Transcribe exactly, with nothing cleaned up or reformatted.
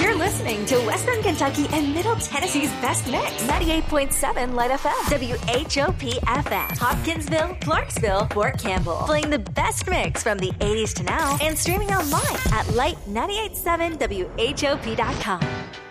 You're listening to Western Kentucky and Middle Tennessee's best mix. ninety-eight point seven Light F M. W H O P F M. Hopkinsville, Clarksville, Fort Campbell. Playing the best mix from the eighties to now and streaming online at light nine eight seven W H O P dot com.